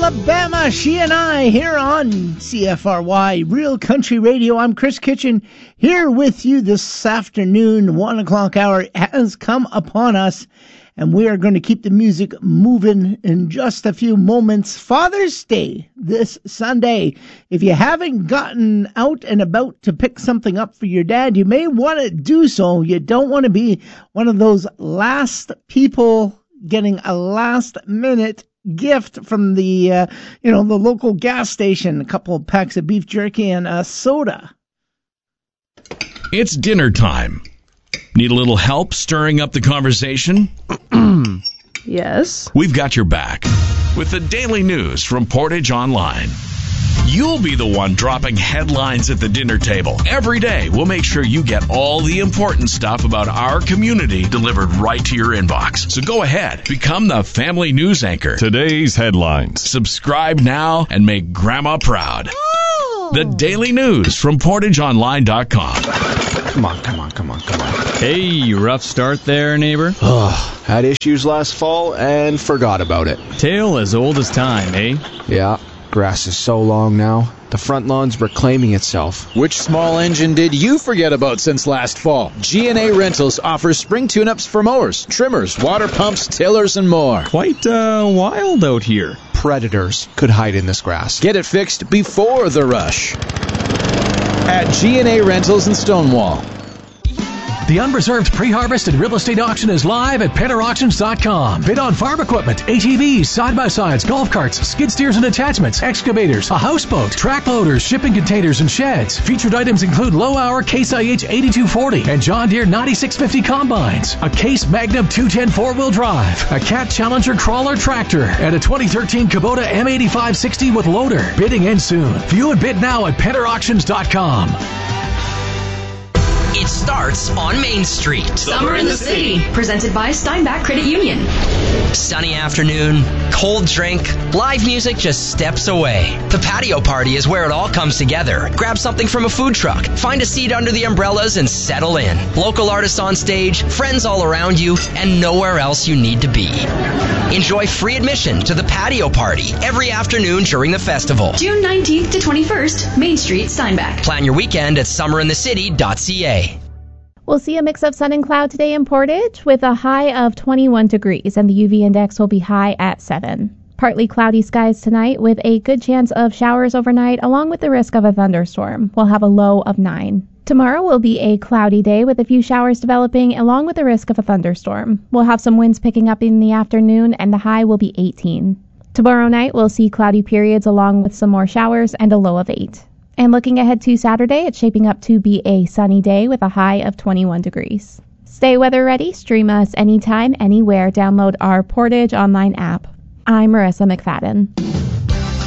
Alabama, she and I, here on CFRY Real Country Radio. I'm Chris Kitchen, here with you this afternoon. 1 o'clock hour has come upon us, and we are going to keep the music moving in just a few moments. Father's Day this Sunday. If you haven't gotten out and about to pick something up for your dad, you may want to do so. You don't want to be one of those last people getting a last minute gift from the local gas station, a couple of packs of beef jerky and a soda. It's dinner time. Need a little help stirring up the conversation? Yes. We've got your back with the daily news from Portage Online. You'll be the one dropping headlines at the dinner table. Every day, we'll make sure you get all the important stuff about our community delivered right to your inbox. So go ahead, become the family news anchor. Today's headlines. Subscribe now and make Grandma proud. The daily news from PortageOnline.com. Come on. Hey, rough start there, neighbor? Had issues last fall and forgot about it. Tale as old as time, eh? Yeah, grass is so long now. The front lawn's reclaiming itself. Which small engine did you forget about since last fall? G&A Rentals offers spring tune-ups for mowers, trimmers, water pumps, tillers, and more. Quite wild out here. Predators could hide in this grass. Get it fixed before the rush at G&A Rentals in Stonewall. The Unreserved Pre-Harvest and Real Estate Auction is live at PennerAuctions.com. Bid on farm equipment, ATVs, side-by-sides, golf carts, skid steers and attachments, excavators, a houseboat, track loaders, shipping containers, and sheds. Featured items include low-hour Case IH 8240 and John Deere 9650 combines, a Case Magnum 210 4-wheel drive, a Cat Challenger crawler tractor, and a 2013 Kubota M8560 with loader. Bidding ends soon. View and bid now at PennerAuctions.com. It starts on Main Street. Summer in the City, presented by Steinbach Credit Union. Sunny afternoon, cold drink, live music just steps away. The patio party is where it all comes together. Grab something from a food truck, find a seat under the umbrellas and settle in. Local artists on stage, friends all around you, and nowhere else you need to be. Enjoy free admission to the patio party every afternoon during the festival. June 19th to 21st, Main Street, Steinbach. Plan your weekend at summerinthecity.ca. We'll see a mix of sun and cloud today in Portage with a high of 21 degrees, and the UV index will be high at 7. Partly cloudy skies tonight with a good chance of showers overnight, along with the risk of a thunderstorm. We'll have a low of 9. Tomorrow will be a cloudy day with a few showers developing, along with the risk of a thunderstorm. We'll have some winds picking up in the afternoon, and the high will be 18. Tomorrow night, we'll see cloudy periods along with some more showers and a low of 8. And looking ahead to Saturday, it's shaping up to be a sunny day with a high of 21 degrees. Stay weather ready. Stream us anytime, anywhere. Download our Portage Online app. I'm Marissa McFadden.